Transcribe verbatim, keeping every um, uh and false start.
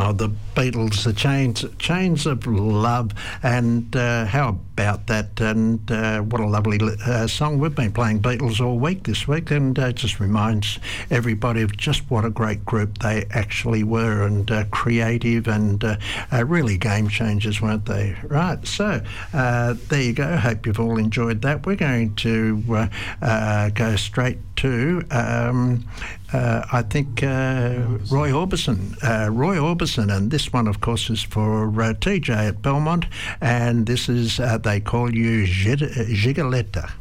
Oh, the Beatles, the Chains, Chains of Love, and uh, how about that? And uh, what a lovely uh, song. We've been playing Beatles all week this week, and uh, it just reminds everybody of just what a great group they actually were, and uh, creative, and uh, uh, really game changers, weren't they? Right, so uh, there you go. Hope you've all enjoyed that. We're going to uh, uh, go straight to, um, uh, I think, uh, Roy Orbison. Uh, Roy Orbison, and this one, of course, is for uh, T J at Belmont, and this is, uh, They Call You Gig- Gigoletta.